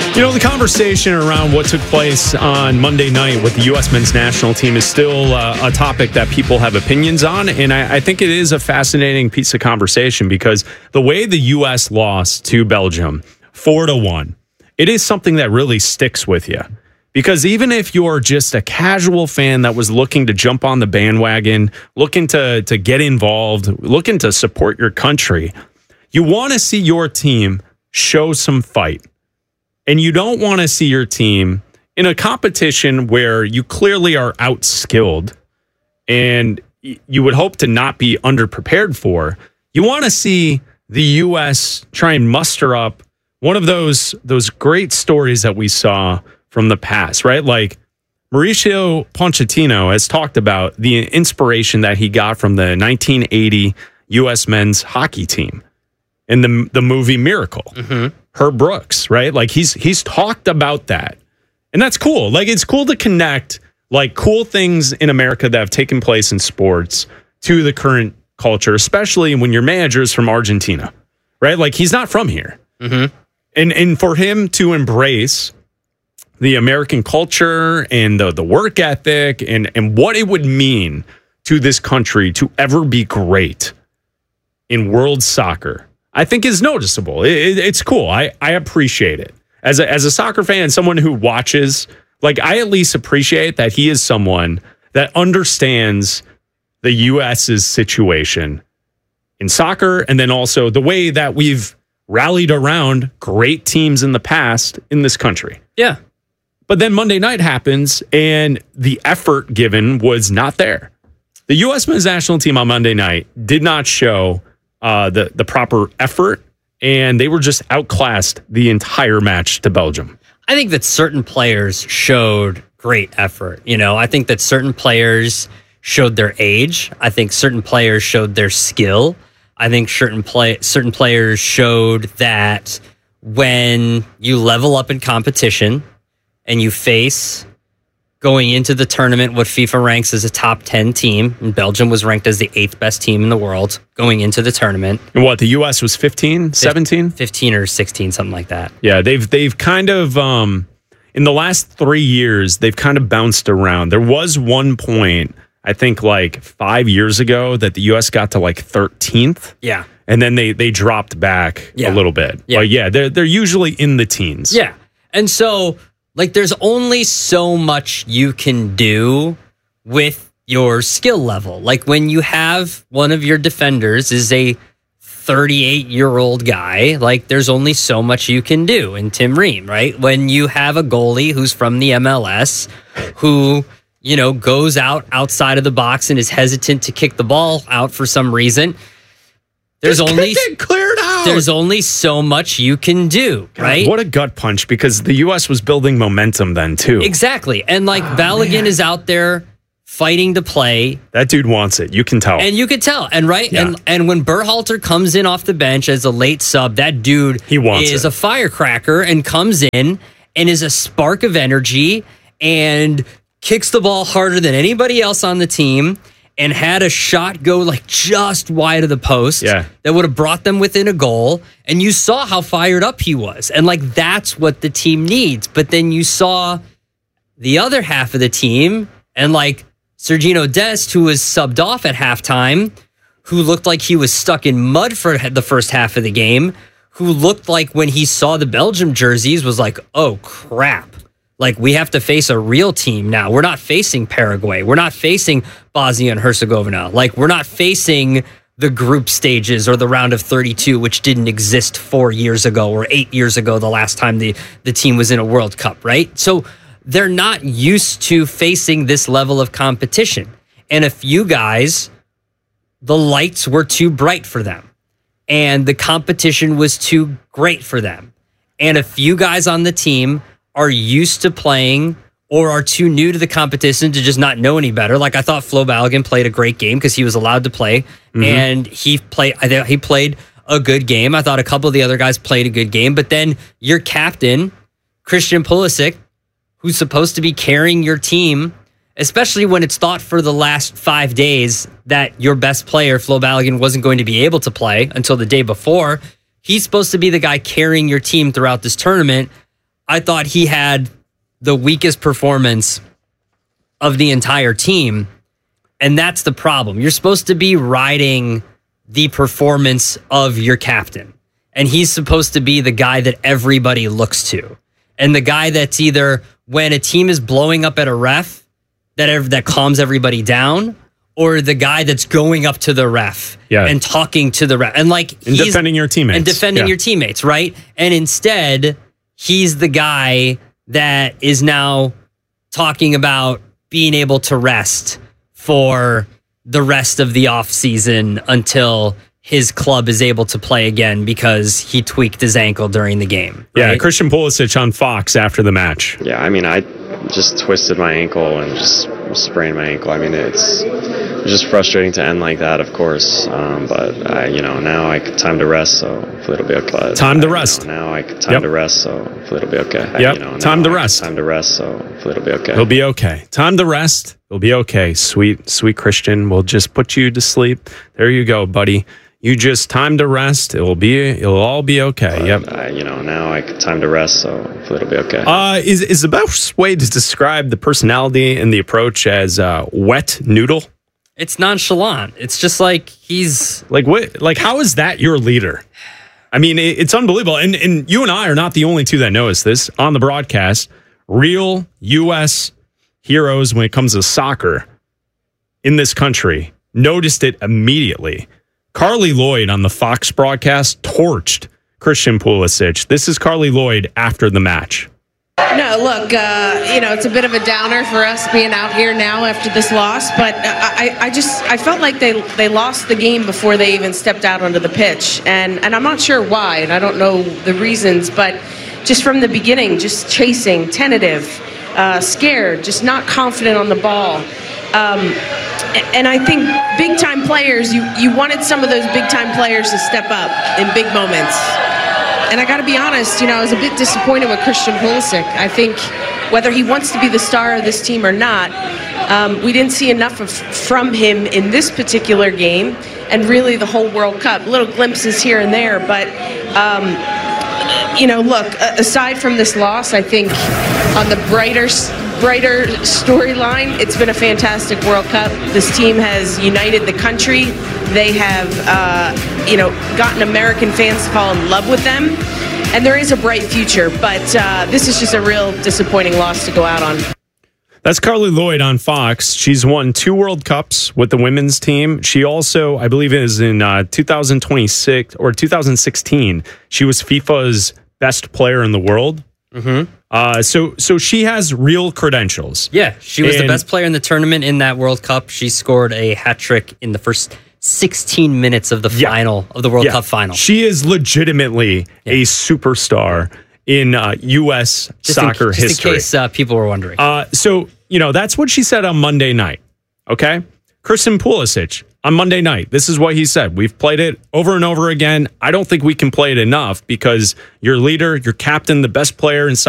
The conversation around what took place on Monday night with the U.S. men's national team is still a topic that people have opinions on. And I think it is a fascinating piece of conversation because the way the U.S. lost to Belgium 4-1, it is something that really sticks with you. Because even if you're just a casual fan that was looking to jump on the bandwagon, looking to get involved, looking to support your country, you want to see your team show some fight. And you don't want to see your team in a competition where you clearly are outskilled and you would hope to not be underprepared for. You want to see the U.S. try and muster up one of those great stories that we saw from the past, right? Like Mauricio Pochettino has talked about the inspiration that he got from the 1980 U.S. men's hockey team in the movie Miracle. Mm-hmm. Herb Brooks, right? Like he's talked about that. And that's cool. Like it's cool to connect like cool things in America that have taken place in sports to the current culture, especially when your manager's from Argentina, right? Like he's not from here. Mm-hmm. And for him to embrace the American culture and the work ethic and what it would mean to this country to ever be great in world soccer, I think is noticeable. It's cool. I appreciate it. As a soccer fan, someone who watches, like I at least appreciate that he is someone that understands the U.S.'s situation in soccer and then also the way that we've rallied around great teams in the past in this country. Yeah. But then Monday night happens and the effort given was not there. The U.S. men's national team on Monday night did not show the proper effort, and they were just outclassed the entire match to Belgium. I think that certain players showed great effort. I think that certain players showed their age. I think certain players showed their skill. I think certain players showed that when you level up in competition and you face going into the tournament what FIFA ranks as a top 10 team, and Belgium was ranked as the 8th best team in the world going into the tournament. And what, the U.S. was 15, 17? 15 or 16, something like that. Yeah, they've kind of, in the last 3 years, they've kind of bounced around. There was one point, I think like 5 years ago, that the U.S. got to like 13th. Yeah. And then they dropped back a little bit. Yeah. But yeah, they're usually in the teens. Yeah. And so, like, there's only so much you can do with your skill level. Like, when you have one of your defenders is a 38-year-old guy, like, there's only so much you can do in Tim Ream, right? When you have a goalie who's from the MLS who, goes outside of the box and is hesitant to kick the ball out for some reason, There's only so much you can do, right? God, what a gut punch, because the U.S. was building momentum then, too. Exactly. And Balogun is out there fighting to play. That dude wants it. You can tell. And you can tell. And Yeah. and when Berhalter comes in off the bench as a late sub, that dude is a firecracker and comes in and is a spark of energy and kicks the ball harder than anybody else on the team. And had a shot go like just wide of the post that would have brought them within a goal. And you saw how fired up he was. And that's what the team needs. But then you saw the other half of the team and Sergiño Dest, who was subbed off at halftime, who looked like he was stuck in mud for the first half of the game, who looked like when he saw the Belgium jerseys was like, oh crap. We have to face a real team now. We're not facing Paraguay. We're not facing Bosnia and Herzegovina. We're not facing the group stages or the round of 32, which didn't exist 4 years ago or 8 years ago, the last time the team was in a World Cup, right? So they're not used to facing this level of competition. And a few guys, the lights were too bright for them. And the competition was too great for them. And a few guys on the team are used to playing or are too new to the competition to just not know any better. I thought Flo Balogun played a great game because he was allowed to play, and he played a good game. I thought a couple of the other guys played a good game, but then your captain, Christian Pulisic, who's supposed to be carrying your team, especially when it's thought for the last 5 days that your best player, Flo Balogun, wasn't going to be able to play until the day before. He's supposed to be the guy carrying your team throughout this tournament. I thought he had the weakest performance of the entire team. And that's the problem. You're supposed to be riding the performance of your captain. And he's supposed to be the guy that everybody looks to. And the guy that's either when a team is blowing up at a ref, that calms everybody down, or the guy that's going up to the ref and talking to the ref. And defending your teammates. And defending your teammates, right? And instead, he's the guy that is now talking about being able to rest for the rest of the offseason until his club is able to play again because he tweaked his ankle during the game. Right? Yeah, Christian Pulisic on Fox after the match. Yeah, I mean, I just twisted my ankle and just sprained my ankle. I mean, it's just frustrating to end like that, of course. But now time to rest, so hopefully it'll be okay. Time to rest. To rest, so hopefully it'll be okay. Yep. Time to rest. Time to rest, so hopefully it'll be okay. It'll be okay. Time to rest. It'll be okay. Sweet Christian. We'll just put you to sleep. There you go, buddy. You just time to rest. It'll all be okay. Yep. Time to rest, so hopefully it'll be okay. Is the best way to describe the personality and the approach as wet noodle? It's nonchalant. It's just like he's what? Like, how is that your leader? I mean, it's unbelievable. And you and I are not the only two that notice this on the broadcast. Real U.S. heroes when it comes to soccer in this country noticed it immediately. Carly Lloyd on the Fox broadcast torched Christian Pulisic. This is Carly Lloyd after the match. No, look, it's a bit of a downer for us being out here now after this loss, but I felt like they lost the game before they even stepped out onto the pitch, and I'm not sure why, and I don't know the reasons, but just from the beginning, just chasing, tentative, scared, just not confident on the ball. And I think big-time players, you wanted some of those big-time players to step up in big moments. And I got to be honest, I was a bit disappointed with Christian Pulisic. I think whether he wants to be the star of this team or not, we didn't see enough from him in this particular game and really the whole World Cup. Little glimpses here and there, but, look, aside from this loss, I think on the brighter storyline, it's been a fantastic World Cup. This team has united the country. They have, gotten American fans to fall in love with them. And there is a bright future, but this is just a real disappointing loss to go out on. That's Carly Lloyd on Fox. She's won 2 World Cups with the women's team. She also, I believe, is in 2026 or 2016. She was FIFA's best player in the world. Mm-hmm. So she has real credentials. Yeah, she was the best player in the tournament in that World Cup. She scored a hat trick in the first 16 minutes of the final of the World Cup final. She is legitimately a superstar in U.S. soccer history. Just in case people were wondering. So that's what she said on Monday night. Okay, Christian Pulisic on Monday night. This is what he said. We've played it over and over again. I don't think we can play it enough because your leader, your captain, the best player in soccer